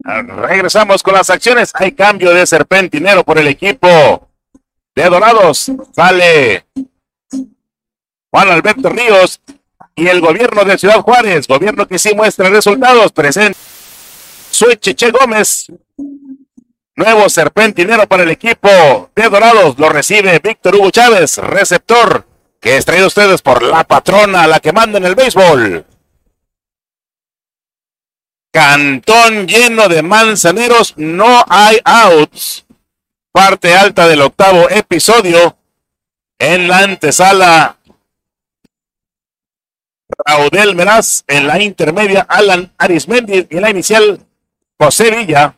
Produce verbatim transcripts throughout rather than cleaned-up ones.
Regresamos con las acciones. Hay cambio de serpentinero por el equipo de Dorados. Sale Juan Alberto Ríos y el gobierno de Ciudad Juárez. Gobierno que sí muestra resultados. Presente Sui Cheche Gómez. Nuevo serpentinero para el equipo de Dorados. Lo recibe Víctor Hugo Chávez, receptor, que es traído a ustedes por la patrona, la que manda en el béisbol. Cantón lleno de manzaneros, no hay outs. Parte alta del octavo episodio. En la antesala, Raudel Meraz. En la intermedia, Alan Arismendi. Y en la inicial, José Villa.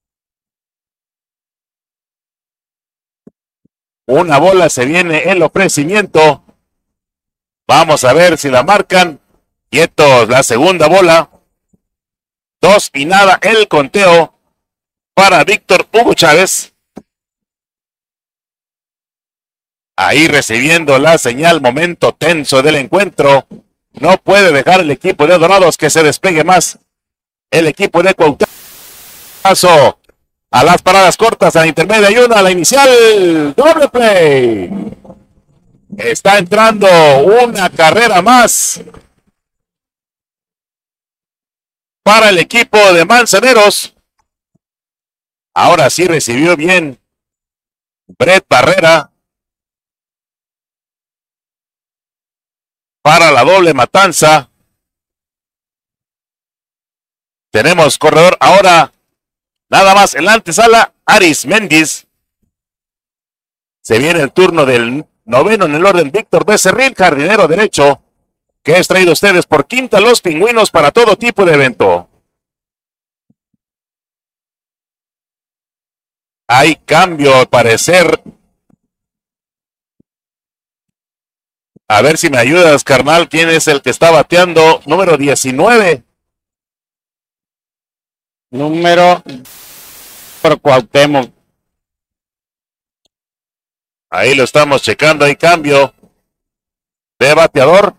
Una bola se viene el ofrecimiento. Vamos a ver si la marcan. Quietos, la segunda bola. Dos y nada el conteo para Víctor Hugo Chávez. Ahí recibiendo la señal, momento tenso del encuentro. No puede dejar el equipo de Dorados que se despegue más. El equipo de Cuauhtémoc. Paso a las paradas cortas, a la intermedia y una, a la inicial. Doble play. Está entrando una carrera más para el equipo de Manzaneros. Ahora sí recibió bien Brett Barrera para la doble matanza. Tenemos corredor ahora, nada más en la antesala, Arismendi. Se viene el turno del noveno en el orden, Víctor Becerril, jardinero derecho, que es traído a ustedes por Quinta Los Pingüinos para todo tipo de evento. Hay cambio al parecer. A ver si me ayudas, carnal. ¿Quién es el que está bateando? Número diecinueve. Número por Cuauhtémoc. Ahí lo estamos checando. Hay cambio de bateador.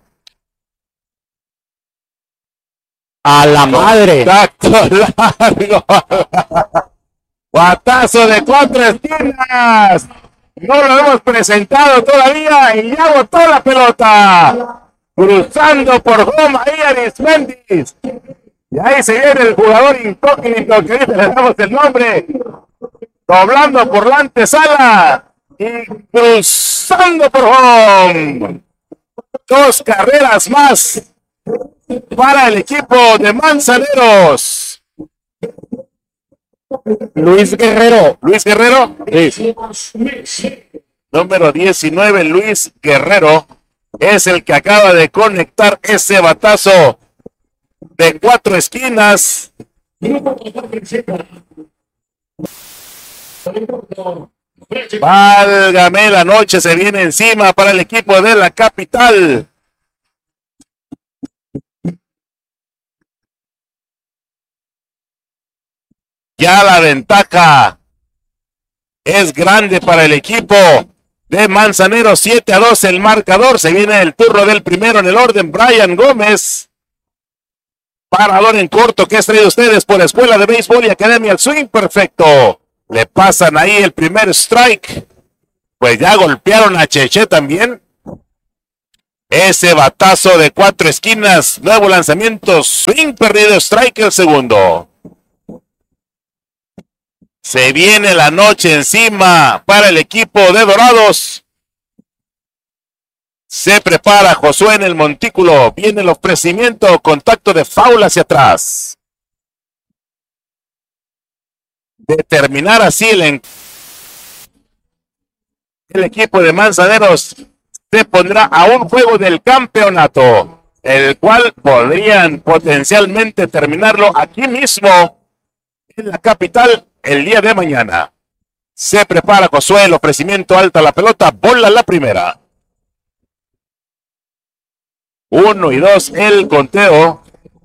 A la madre. Contacto largo. Guatazo de cuatro esquinas. No lo hemos presentado todavía y ya botó la pelota. Cruzando por home ahí Arismendi. Y ahí se viene el jugador incógnito, que ahorita le damos el nombre. Doblando por la antesala y cruzando por home. Dos carreras más para el equipo de Manzaneros. Luis Guerrero. Luis Guerrero. Sí. Número diecinueve, Luis Guerrero. Es el que acaba de conectar ese batazo de cuatro esquinas. Válgame la noche, se viene encima para el equipo de la capital. Ya la ventaja es grande para el equipo de Manzaneros. Siete a dos el marcador. Se viene el turno del primero en el orden, Brian Gómez. Parador en corto que es traído ustedes por Escuela de Béisbol y Academia El Swing Perfecto. Le pasan ahí el primer strike. Pues ya golpearon a Cheche también. Ese batazo de cuatro esquinas. Nuevo lanzamiento. Swing perdido. Strike el segundo. Se viene la noche encima para el equipo de Dorados. Se prepara Josué en el montículo. Viene el ofrecimiento. Contacto de foul hacia atrás. De terminar así el, el equipo de Manzaneros se pondrá a un juego del campeonato, el cual podrían potencialmente terminarlo aquí mismo en la capital el día de mañana. Se prepara Josué, el ofrecimiento alta la pelota, bola la primera. Uno y dos el conteo.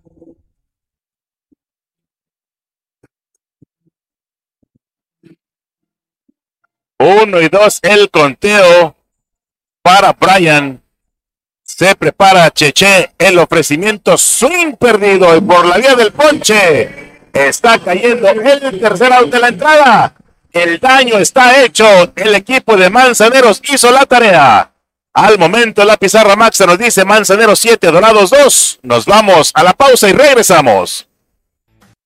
Uno y dos el conteo para Brian. Se prepara Cheche, el ofrecimiento, swing perdido y por la vía del ponche. Está cayendo el tercer out de la entrada. El daño está hecho. El equipo de Manzaneros hizo la tarea. Al momento la pizarra Maxa nos dice Manzaneros siete, Dorados dos. Nos vamos a la pausa y regresamos.